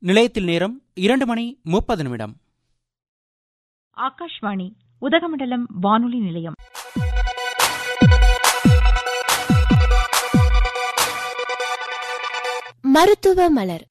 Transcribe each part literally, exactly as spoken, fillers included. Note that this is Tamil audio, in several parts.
நிலையத்தில் நேரம் இரண்டு மணி முப்பது நிமிடம். ஆகாஷ்வாணி உதகமண்டலம் வானொலி நிலையம். மருத்துவ மலர்.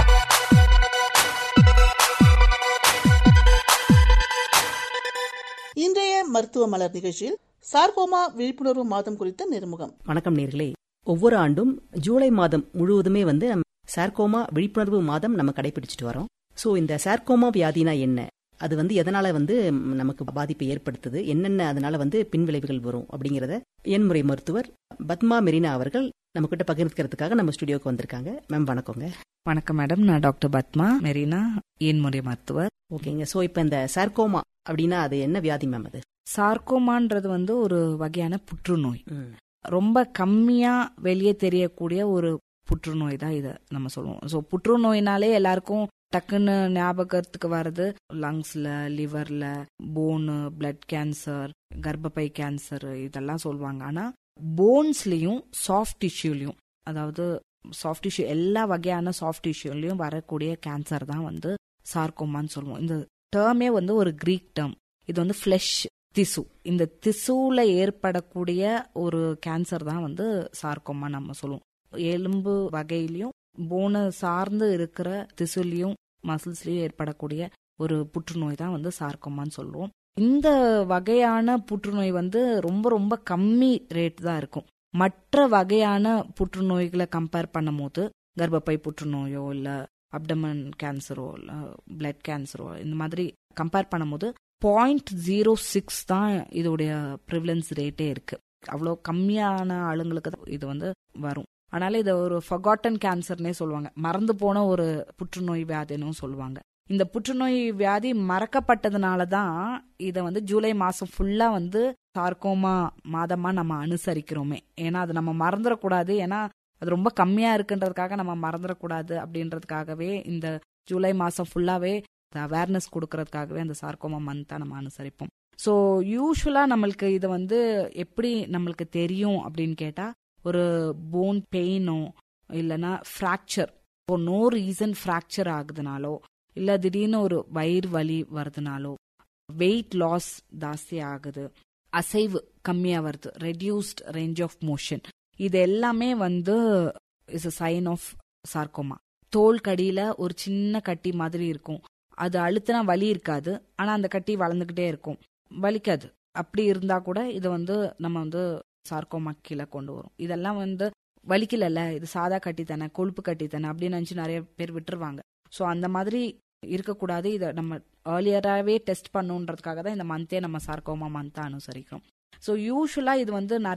இன்றைய மருத்துவ மலர் நிகழ்ச்சியில் சார்கோமா விழிப்புணர்வு மாதம் குறித்த நேர்முகம். வணக்கம் நேர்களே. ஒவ்வொரு ஆண்டும் ஜூலை மாதம் முழுவதுமே வந்து சார்கோமா விழிப்புணர்வு மாதம் நம்ம கடைபிடிச்சிட்டு வரோம். ஸோ இந்த சார்கோமா வியாதினா என்ன, அது வந்து எதனால வந்து நமக்கு பாதிப்பை ஏற்படுத்துது, என்னென்ன அதனால வந்து பின்விளைவுகள் வரும் அப்படிங்கறத எண்முறை மருத்துவர் பத்மா மெரினா அவர்கள் நம்ம கிட்ட பகிர்ந்துக்கிறதுக்காக நம்ம ஸ்டுடியோக்கு வந்திருக்காங்க. மேம் வணக்கங்க. வணக்கம் மேடம், நான் டாக்டர் பத்மா மெரினா, எண்முறை மருத்துவர். ஓகேங்க. ஸோ இப்போ இந்த சார்கோமா அப்படின்னா அது என்ன வியாதி மேம்? அது சார்கோமான்றது வந்து ஒரு வகையான புற்றுநோய். ரொம்ப கம்மியா வெளியே தெரியக்கூடிய ஒரு புற்றுநோய் தான் இதை நம்ம சொல்லுவோம். ஸோ புற்றுநோயினாலே எல்லாருக்கும் டக்குன்னு ஞாபகத்துக்கு வர்றது லங்ஸ்ல, லிவர்ல, போனு, பிளட் கேன்சர், கர்ப்பப்பை கேன்சர் இதெல்லாம் சொல்லுவாங்க. ஆனா போன்ஸ்லயும் சாஃப்ட் டிஷ்யூலயும், அதாவது சாஃப்ட் டிஷ்யூ எல்லா வகையான சாஃப்ட் டிஷ்யூலயும் வரக்கூடிய கேன்சர் தான் வந்து சார்கோமான்னு சொல்லுவோம். இந்த டேர்மே வந்து ஒரு கிரீக் டேர்ம். இது வந்து ஃபிளஷ் திசு. இந்த திசுல ஏற்படக்கூடிய ஒரு கேன்சர் தான் வந்து சார்கோமா நம்ம சொல்லுவோம். எலும்பு வகையிலையும் போனை சார்ந்து இருக்கிற திசுலையும் மசில்ஸ்லயும் ஏற்படக்கூடிய ஒரு புற்றுநோய் தான் வந்து சார்கோமான்னு சொல்லுவோம். இந்த வகையான புற்றுநோய் வந்து ரொம்ப ரொம்ப கம்மி ரேட் தான் இருக்கும். மற்ற வகையான புற்றுநோய்களை கம்பேர் பண்ணும் போது கர்ப்பப்பை புற்றுநோயோ இல்ல அப்டமன் கேன்சரோ இல்ல பிளட் கேன்சரோ இந்த மாதிரி கம்பேர் பண்ணும் போது பாயிண்ட் ஜீரோ சிக்ஸ் தான் இதோடைய ப்ரிவலன்ஸ் ரேட்டே இருக்கு. அவ்வளோ கம்மியான ஆளுங்களுக்கு இது வந்து வரும். அதனால இதை ஒரு ஃபர்காட்டன் கேன்சர்னே சொல்லுவாங்க, மறந்து போன ஒரு புற்றுநோய் வியாதின்னு சொல்லுவாங்க. இந்த புற்றுநோய் வியாதி மறக்கப்பட்டதுனால தான் இதை வந்து ஜூலை மாசம் ஃபுல்லா வந்து சார்கோமா மாதமா நம்ம அனுசரிக்கிறோமே. ஏன்னா அது நம்ம மறந்துடக்கூடாது, ஏன்னா அது ரொம்ப கம்மியா இருக்குன்றதுக்காக நம்ம மறந்துடக்கூடாது அப்படின்றதுக்காகவே இந்த ஜூலை மாசம் ஃபுல்லாவே அவேர்னஸ் கொடுக்கறதுக்காகவே அந்த சார்கோமா மந்த் தான் நம்ம அனுசரிப்போம். ஸோ யூஸ்வலா நம்மளுக்கு இது வந்து எப்படி நம்மளுக்கு தெரியும் அப்படின்னு கேட்டா, ஒரு போன் பெயினோ இல்லைன்னா ஃப்ராக்சர், இப்போ நோ ரீசன் ஃப்ராக்சர் ஆகுதுனாலோ இல்ல திடீர்னு ஒரு வயிறு வலி வருதுனாலோ, வெயிட் லாஸ் ஜாஸ்தி ஆகுது, அசைவு கம்மியா வருது, ரெடியூஸ்ட் ரேஞ்ச் ஆஃப் மோஷன், இது எல்லாமே வந்து is a sign of sarcoma. தோல் கடியில ஒரு சின்ன கட்டி மாதிரி இருக்கும், அது அழுத்தினா வலி இருக்காது, ஆனா அந்த கட்டி வளர்ந்துகிட்டே இருக்கும், வலிக்காது. அப்படி இருந்தா கூட இது வந்து நம்ம வந்து சார்கோமா கீழே கொண்டு வரும். இதெல்லாம் வந்து வலிக்கல, இது சாதா கட்டி தானே, கொழுப்பு கட்டி தானே அப்படின்னு நினைச்சு நிறைய பேர் விட்டுருவாங்க. ஸோ அந்த மாதிரி இருக்கக்கூடாது. இதை நம்ம ஏர்லியராகவே டெஸ்ட் பண்ணுன்றதுக்காக தான் இந்த மந்தே நம்ம சார்கோமா மந்த் அனுசரிக்கிறோம். ஸோ யூஸ்வலா இது வந்து நிறைய